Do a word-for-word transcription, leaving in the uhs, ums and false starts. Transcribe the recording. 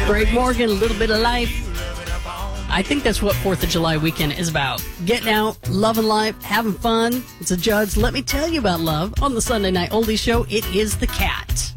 Greg Morgan, a little bit of life. I think that's what fourth of July weekend is about. Getting out, loving life, having fun. It's a Judd's Let Me Tell You About Love on the Sunday Night Oldies Show. It is The Cat.